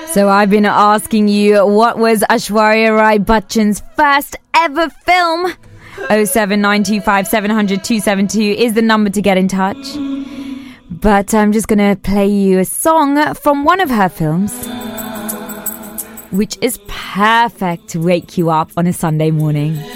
So I've been asking you, what was Aishwarya Rai Bachchan's first ever film? 07925 700 272 is the number to get in touch. But I'm just going to play you a song from one of her films, which is perfect to wake you up on a Sunday morning.